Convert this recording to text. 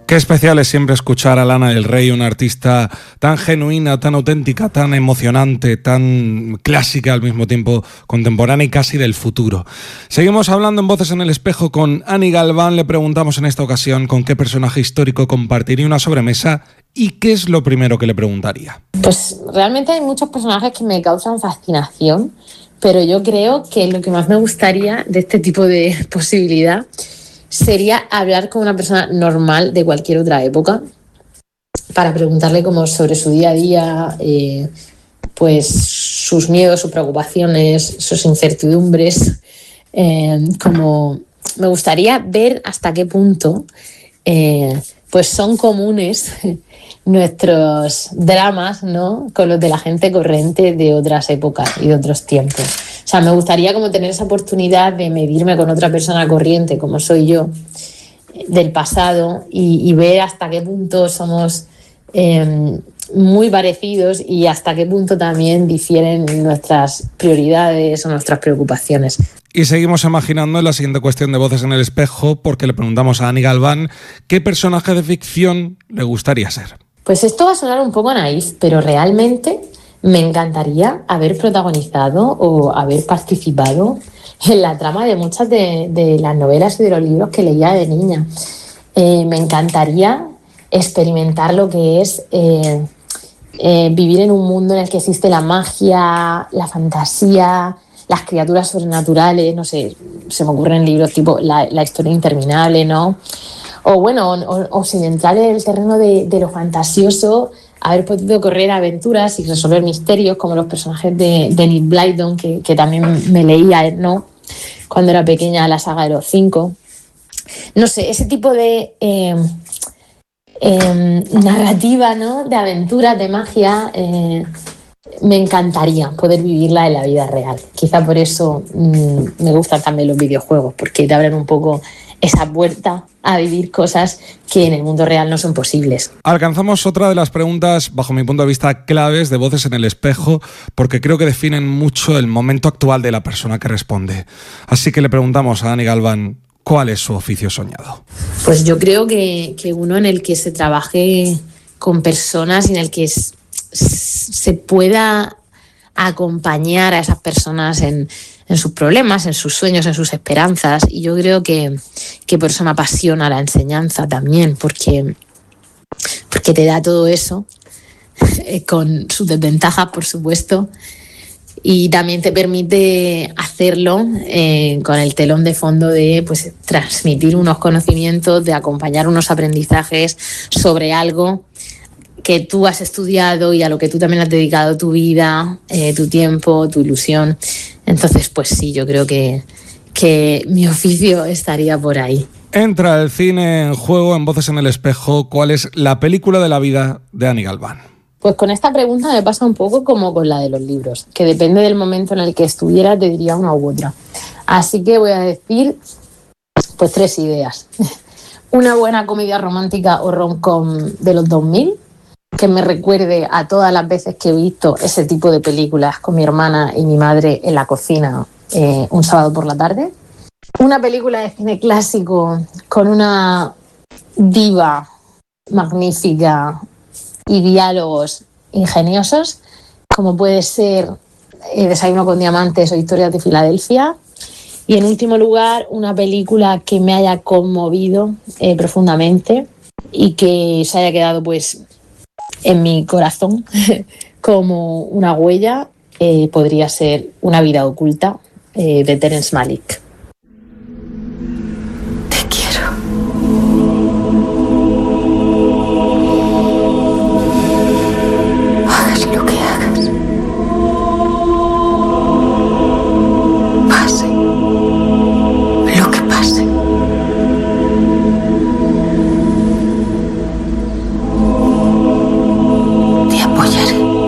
Qué especial es siempre escuchar a Lana del Rey, una artista tan genuina, tan auténtica, tan emocionante, tan clásica al mismo tiempo, contemporánea y casi del futuro. Seguimos hablando en Voces en el Espejo con Ani Galván. Le preguntamos en esta ocasión con qué personaje histórico compartiría una sobremesa y qué es lo primero que le preguntaría. Pues realmente hay muchos personajes que me causan fascinación, pero yo creo que lo que más me gustaría de este tipo de posibilidad sería hablar con una persona normal de cualquier otra época para preguntarle como sobre su día a día, pues sus miedos, sus preocupaciones, sus incertidumbres. Como me gustaría ver hasta qué punto pues son comunes nuestros dramas, ¿no?, con los de la gente corriente de otras épocas y de otros tiempos. O sea, me gustaría como tener esa oportunidad de medirme con otra persona corriente, como soy yo, del pasado, y ver hasta qué punto somos muy parecidos y hasta qué punto también difieren nuestras prioridades o nuestras preocupaciones. Y seguimos imaginando en la siguiente cuestión de Voces en el Espejo, porque le preguntamos a Ani Galván qué personaje de ficción le gustaría ser. Pues esto va a sonar un poco naif, pero realmente me encantaría haber protagonizado o haber participado en la trama de muchas de las novelas y de los libros que leía de niña. Me encantaría experimentar lo que es vivir en un mundo en el que existe la magia, la fantasía, las criaturas sobrenaturales. No sé, se me ocurren libros tipo La historia interminable, ¿no? O bueno, o sin entrar en el terreno de lo fantasioso, haber podido correr aventuras y resolver misterios como los personajes de Enid Blyton, que también me leía, ¿no?, cuando era pequeña, la saga de los 5. No sé, ese tipo de narrativa, ¿no?, de aventuras, de magia, me encantaría poder vivirla en la vida real. Quizá por eso me gustan también los videojuegos, porque te abren un poco esa puerta a vivir cosas que en el mundo real no son posibles. Alcanzamos otra de las preguntas, bajo mi punto de vista, claves de Voces en el Espejo, porque creo que definen mucho el momento actual de la persona que responde. Así que le preguntamos a Ani Galván, ¿cuál es su oficio soñado? Pues yo creo que uno en el que se trabaje con personas y en el que se pueda acompañar a esas personas en sus problemas, en sus sueños, en sus esperanzas. Y yo creo que por eso me apasiona la enseñanza también, porque te da todo eso, con sus desventajas, por supuesto, y también te permite hacerlo con el telón de fondo de pues transmitir unos conocimientos, de acompañar unos aprendizajes sobre algo que tú has estudiado y a lo que tú también has dedicado tu vida, tu tiempo, tu ilusión. Entonces, pues sí, yo creo que mi oficio estaría por ahí. Entra el cine en juego en Voces en el Espejo. ¿Cuál es la película de la vida de Ani Galván? Pues con esta pregunta me pasa un poco como con la de los libros, que depende del momento en el que estuviera, te diría una u otra. Así que voy a decir pues 3 ideas. Una buena comedia romántica o rom-com de los 2000, que me recuerde a todas las veces que he visto ese tipo de películas con mi hermana y mi madre en la cocina un sábado por la tarde. Una película de cine clásico con una diva magnífica y diálogos ingeniosos, como puede ser Desayuno con diamantes o Historias de Filadelfia. Y en último lugar, una película que me haya conmovido profundamente y que se haya quedado pues en mi corazón como una huella, podría ser Una vida oculta, de Terrence Malick.